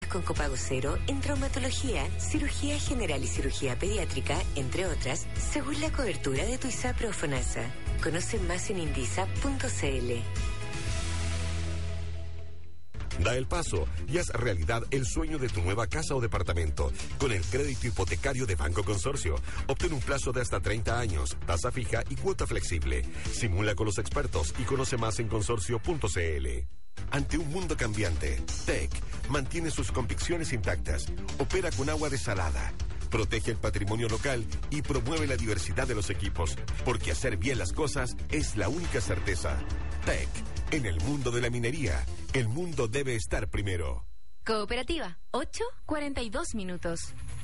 con copago cero en traumatología, cirugía general y cirugía pediátrica, entre otras, según la cobertura de tu ISAPRE o FONASA. Conoce más en indisa.cl. Da el paso y haz realidad el sueño de tu nueva casa o departamento con el crédito hipotecario de Banco Consorcio. Obtén un plazo de hasta 30 años, tasa fija y cuota flexible. Simula con los expertos y conoce más en consorcio.cl. Ante un mundo cambiante, TEC mantiene sus convicciones intactas, opera con agua desalada, protege el patrimonio local y promueve la diversidad de los equipos, porque hacer bien las cosas es la única certeza. TEC, en el mundo de la minería, el mundo debe estar primero. Cooperativa, 8:42 minutos.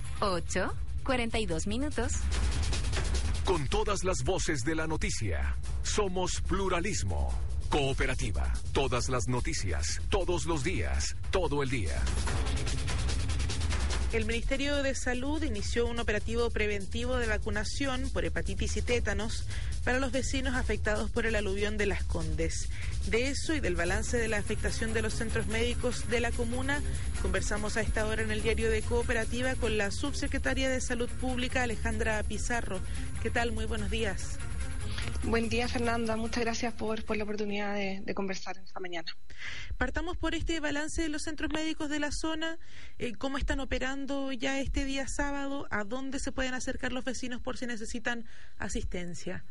8:42 minutos. Con todas las voces de la noticia, somos pluralismo. Cooperativa, todas las noticias, todos los días, todo el día. El Ministerio de Salud inició un operativo preventivo de vacunación por hepatitis y tétanos para los vecinos afectados por el aluvión de Las Condes. De eso y del balance de la afectación de los centros médicos de la comuna, conversamos a esta hora en el diario de Cooperativa con la subsecretaria de Salud Pública, Alejandra Pizarro. ¿Qué tal? Muy buenos días. Buen día, Fernanda. Muchas gracias por la oportunidad de conversar esta mañana. Partamos por este balance de los centros médicos de la zona. ¿Cómo están operando ya este día sábado? ¿A dónde se pueden acercar los vecinos por si necesitan asistencia?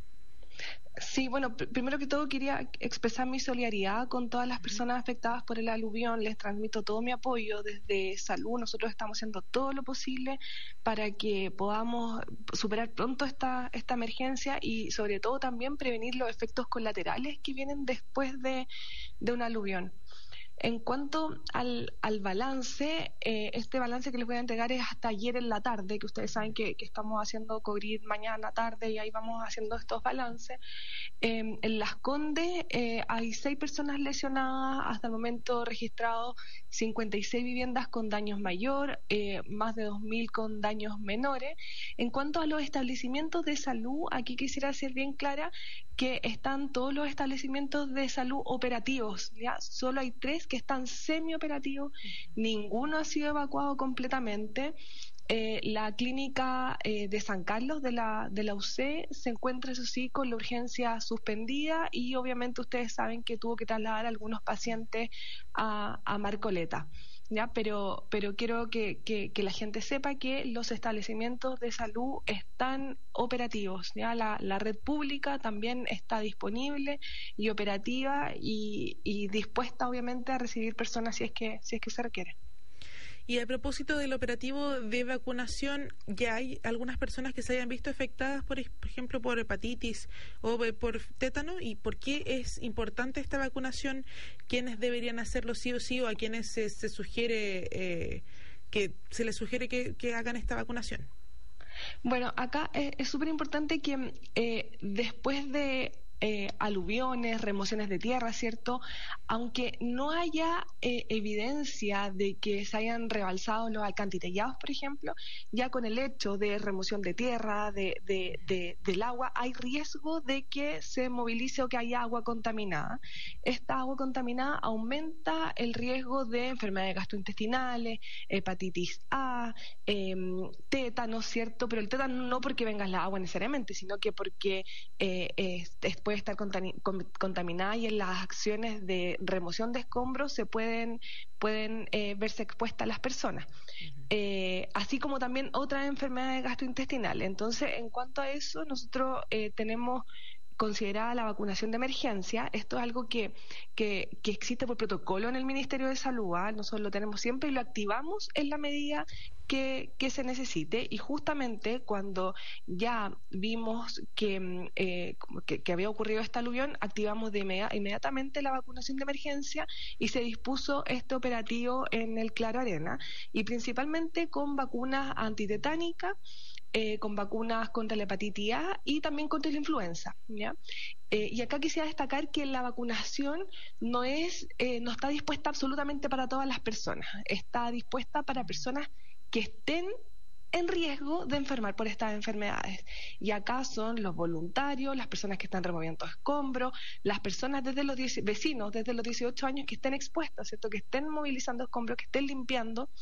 Sí, bueno, primero que todo quería expresar mi solidaridad con todas las personas afectadas por el aluvión. Les transmito todo mi apoyo desde salud. Nosotros estamos haciendo todo lo posible para que podamos superar pronto esta emergencia y sobre todo también prevenir los efectos colaterales que vienen después de un aluvión. En cuanto al balance, este balance que les voy a entregar es hasta ayer en la tarde, que ustedes saben que estamos haciendo COVID mañana tarde y ahí vamos haciendo estos balances. En Las Condes hay 6 personas lesionadas, hasta el momento registrado 56 viviendas con daños mayor, más de 2.000 con daños menores. En cuanto a los establecimientos de salud, aquí quisiera ser bien clara que están todos los establecimientos de salud operativos, ¿ya? Solo hay 3 que están semioperativos, ninguno ha sido evacuado completamente. La clínica de San Carlos de la UC se encuentra, eso sí, con la urgencia suspendida y obviamente ustedes saben que tuvo que trasladar a algunos pacientes a Marcoleta. ¿Ya? Pero quiero que la gente sepa que los establecimientos de salud están operativos, ¿ya? La red pública también está disponible y operativa y dispuesta obviamente a recibir personas si es que se requiere. Y a propósito del operativo de vacunación, ¿ya hay algunas personas que se hayan visto afectadas, por ejemplo, por hepatitis o por tétano? ¿Y por qué es importante esta vacunación? ¿Quiénes deberían hacerlo sí o sí o a quienes se sugiere que se les sugiere que hagan esta vacunación? Bueno, acá es súper importante que después de aluviones, remociones de tierra, ¿cierto? Aunque no haya evidencia de que se hayan rebalsado los alcantarillados, por ejemplo, ya con el hecho de remoción de tierra, del agua, hay riesgo de que se movilice o que haya agua contaminada. Esta agua contaminada aumenta el riesgo de enfermedades gastrointestinales, hepatitis A, tétano, ¿cierto? Pero el tétano no porque venga la agua necesariamente, sino que porque puede estar contaminada y en las acciones de remoción de escombros se pueden verse expuestas las personas. Así como también otras enfermedades gastrointestinales. Entonces, en cuanto a eso, nosotros tenemos considerada la vacunación de emergencia. Esto es algo que existe por protocolo en el Ministerio de Salud. Nosotros lo tenemos siempre y lo activamos en la medida que se necesite. Y justamente cuando ya vimos que había ocurrido este aluvión, activamos inmediatamente la vacunación de emergencia y se dispuso este operativo en el Claro Arena y principalmente con vacunas antitetánicas, con vacunas contra la hepatitis A y también contra la influenza, ¿ya? Y acá quisiera destacar que la vacunación no está dispuesta absolutamente para todas las personas, está dispuesta para personas que estén en riesgo de enfermar por estas enfermedades. Y acá son los voluntarios, las personas que están removiendo escombros, las personas vecinos desde los 18 años que estén expuestas, ¿cierto? Que estén movilizando escombros, que estén limpiando